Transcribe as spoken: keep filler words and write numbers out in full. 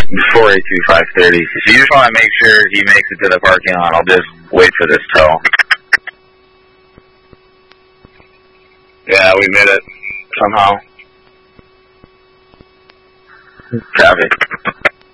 four eight two five thirty. If you just want to make sure he makes it to the parking lot, I'll just wait for this tow. Yeah, we made it somehow. Traffic.